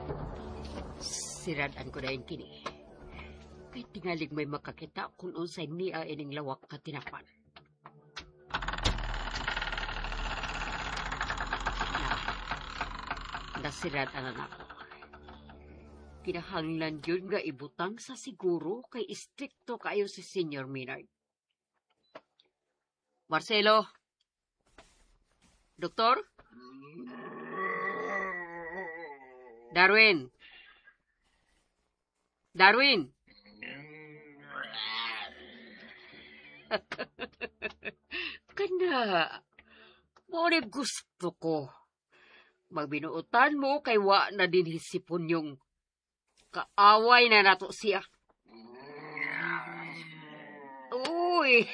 Sirad-an ko na yung kini. Kay tingalig may makakita kung unsay niya ining lawak nga tinapan. Nasirad-an na ako. Kinahanglan yun nga ibutang sa siguro kay istrikto kayo si Senior Maynard. Marcelo? Doktor? Darwin? Darwin? Kana, mo gusto ko. Magbinuutan mo kay wa na din hisipon yung kaaway na nato siya. Uy!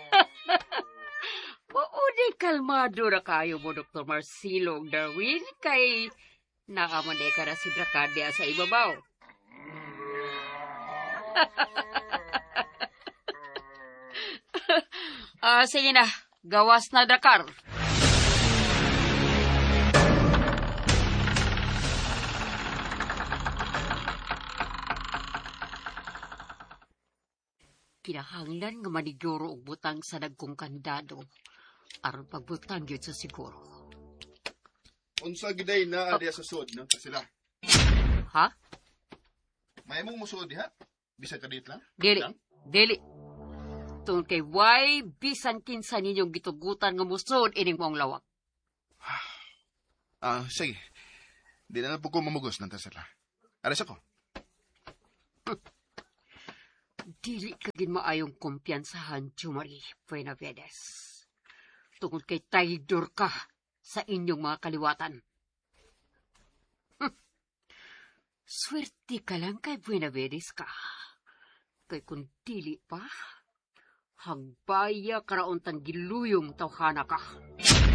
Maunay kalmado na kayo mo, Dr. Marcelo Darwin, kay nakamanay ka na si Dracadia sa ibabaw. Sige na, gawas na Dakar. Kinahanglan nga maniguro og butang sa dagkong kandado aron pagbutang gyud sa siguro. Unsa giday na adiya sa sud no sila? Ha? May mong musud diha? Bisag ka dit lang? Dili. Tungod kay why bisan kinsa ninyong gitugutan nga musod ining mong lawak. Sige. Di na po ko mamugos ng sila. Aras ako. Dili ka gin maayong kumpiyansahan, Jumari Buenavides. Tungod kay traidor ka sa inyong mga kaliwatan. Swerte ka lang kay Buenavides ka. Kay kung dili pa, hagbaya karaon tang giluyong tawhana ka.